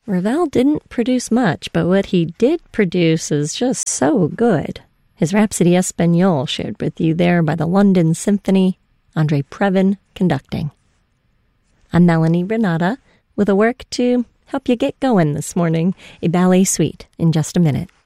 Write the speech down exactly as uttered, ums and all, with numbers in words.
Ravel didn't produce much, but what he did produce is just so good. His Rhapsody Espagnole shared with you there by the London Symphony, Andre Previn conducting. I'm Melanie Renata with a work to help you get going this morning, a ballet suite in just a minute.